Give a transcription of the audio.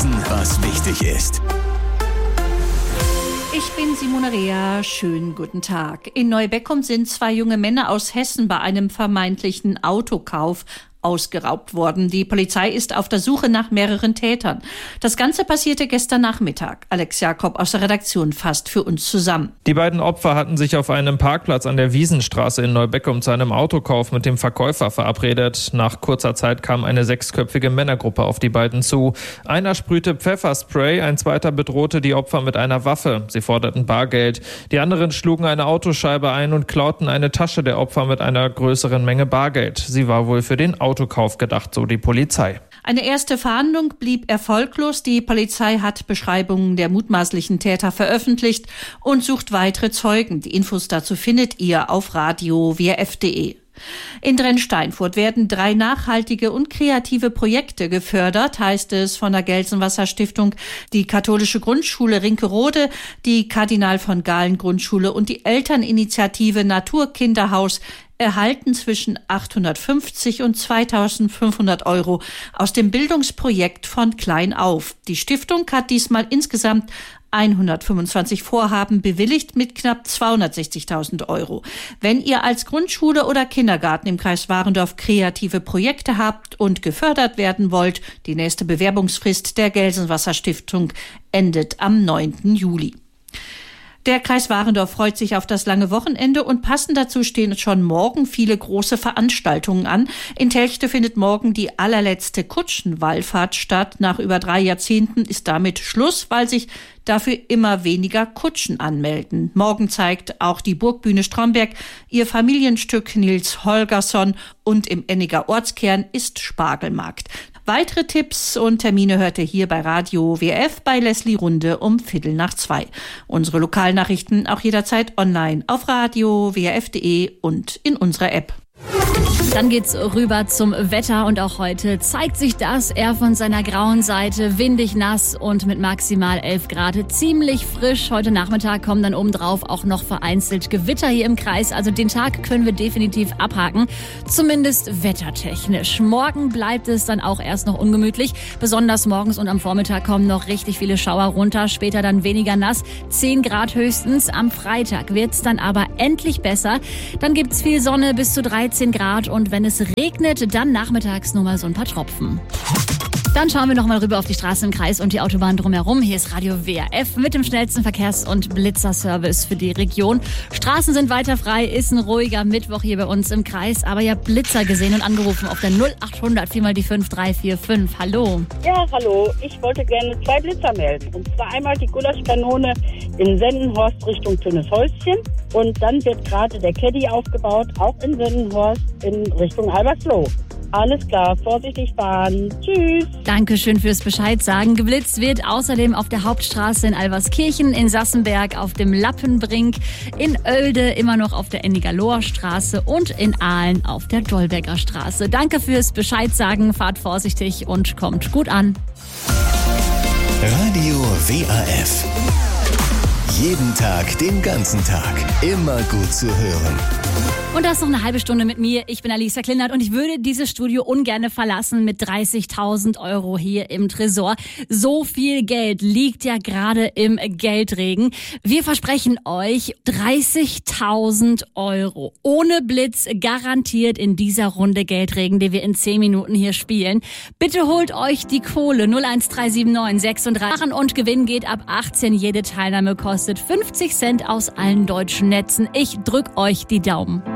Wissen, was wichtig ist. Ich bin Simone Rea. Schönen guten Tag. In Neubeckum sind 2 junge Männer aus Hessen bei einem vermeintlichen Autokauf ausgeraubt worden. Die Polizei ist auf der Suche nach mehreren Tätern. Das Ganze passierte gestern Nachmittag. Alex Jakob aus der Redaktion fasst für uns zusammen. Die beiden Opfer hatten sich auf einem Parkplatz an der Wiesenstraße in Neubeckum zu einem Autokauf mit dem Verkäufer verabredet. Nach kurzer Zeit kam eine 6-köpfige Männergruppe auf die beiden zu. Einer sprühte Pfefferspray, ein zweiter bedrohte die Opfer mit einer Waffe. Sie forderten Bargeld. Die anderen schlugen eine Autoscheibe ein und klauten eine Tasche der Opfer mit einer größeren Menge Bargeld. Sie war wohl für den Autokauf gedacht, so die Polizei. Eine erste Fahndung blieb erfolglos. Die Polizei hat Beschreibungen der mutmaßlichen Täter veröffentlicht und sucht weitere Zeugen. Die Infos dazu findet ihr auf radio-wrf.de. In Drensteinfurt werden 3 nachhaltige und kreative Projekte gefördert, heißt es von der Gelsenwasser Stiftung. Die katholische Grundschule Rinkerode, die Kardinal von Galen Grundschule und die Elterninitiative Naturkinderhaus erhalten zwischen 850 und 2.500 € aus dem Bildungsprojekt von klein auf. Die Stiftung hat diesmal insgesamt 125 Vorhaben bewilligt mit knapp 260.000 €. Wenn ihr als Grundschule oder Kindergarten im Kreis Warendorf kreative Projekte habt und gefördert werden wollt, die nächste Bewerbungsfrist der Gelsenwasser Stiftung endet am 9. Juli. Der Kreis Warendorf freut sich auf das lange Wochenende und passend dazu stehen schon morgen viele große Veranstaltungen an. In Telchte findet morgen die allerletzte Kutschenwallfahrt statt. Nach über 3 Jahrzehnten ist damit Schluss, weil sich dafür immer weniger Kutschen anmelden. Morgen zeigt auch die Burgbühne Stromberg ihr Familienstück Nils Holgersson und im Enniger Ortskern ist Spargelmarkt. Weitere Tipps und Termine hört ihr hier bei Radio WF bei Leslie Runde um 1:15. Unsere Lokalnachrichten auch jederzeit online auf radio-wrf.de und in unserer App. Dann geht's rüber zum Wetter und auch heute zeigt sich das, eher von seiner grauen Seite, windig, nass und mit maximal 11 Grad, ziemlich frisch. Heute Nachmittag kommen dann obendrauf auch noch vereinzelt Gewitter hier im Kreis, also den Tag können wir definitiv abhaken, zumindest wettertechnisch. Morgen bleibt es dann auch erst noch ungemütlich, besonders morgens und am Vormittag kommen noch richtig viele Schauer runter, später dann weniger nass, 10 Grad höchstens. Am Freitag wird's dann aber endlich besser, dann gibt's viel Sonne bis zu 13 Grad und wenn es regnet, dann nachmittags nur mal so ein paar Tropfen. Dann schauen wir noch mal rüber auf die Straßen im Kreis und die Autobahn drumherum. Hier ist Radio WRF mit dem schnellsten Verkehrs- und Blitzerservice für die Region. Straßen sind weiter frei, ist ein ruhiger Mittwoch hier bei uns im Kreis. Aber ihr habt Blitzer gesehen und angerufen auf der 0800 4x5 345. Hallo. Ja, hallo. Ich wollte gerne 2 Blitzer melden. Und zwar einmal die Gulaschkanone in Sendenhorst Richtung Töneshäuschen. Und dann wird gerade der Caddy aufgebaut, auch in Sendenhorst in Richtung Albersloh. Alles klar, vorsichtig fahren. Tschüss. Dankeschön fürs Bescheid sagen. Geblitzt wird außerdem auf der Hauptstraße in Alverskirchen, in Sassenberg, auf dem Lappenbrink, in Oelde immer noch auf der Ennigerloher Straße und in Aalen auf der Dolberger Straße. Danke fürs Bescheid sagen, fahrt vorsichtig und kommt gut an. Radio WRF. Jeden Tag, den ganzen Tag. Immer gut zu hören. Und das noch eine halbe Stunde mit mir. Ich bin Alisa Klindert und ich würde dieses Studio ungern verlassen mit 30.000 € hier im Tresor. So viel Geld liegt ja gerade im Geldregen. Wir versprechen euch 30.000 € ohne Blitz garantiert in dieser Runde Geldregen, die wir in 10 Minuten hier spielen. Bitte holt euch die Kohle 01379 36. Machen und Gewinn geht ab 18. Jede Teilnahme kostet 50 Cent aus allen deutschen Netzen. Ich drück euch die Daumen.